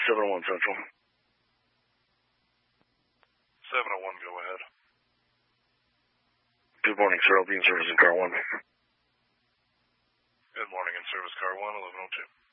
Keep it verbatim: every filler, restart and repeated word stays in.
seven oh one Central. seven oh one, go ahead. Good morning, sir. I'll be in service in car one. Good morning, in service car one, eleven oh two.